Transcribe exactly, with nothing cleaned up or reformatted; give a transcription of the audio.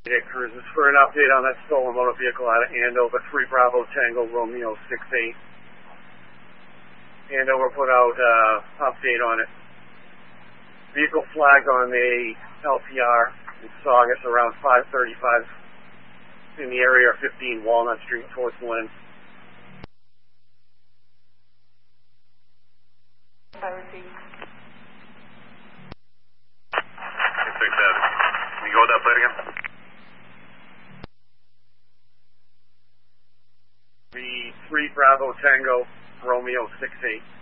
It cruises for an update on that stolen motor vehicle out of Andover, three Bravo Tango Romeo six eight. Andover put out uh, update on it. Vehicle flagged on the L P R in Saugus around five thirty-five in the area of fifteen Walnut Street towards Lynn. I repeat. six seven. Can you go with that plate again? The three Bravo Tango Romeo six eight.